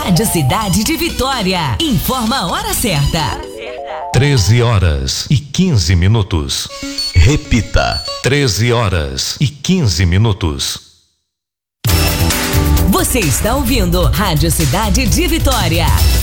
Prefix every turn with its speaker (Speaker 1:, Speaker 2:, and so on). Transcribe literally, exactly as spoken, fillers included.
Speaker 1: Rádio Cidade de Vitória. Informa a hora certa.
Speaker 2: treze horas e quinze minutos.
Speaker 3: Repita.
Speaker 2: treze horas e quinze minutos.
Speaker 1: Você está ouvindo Rádio Cidade de Vitória.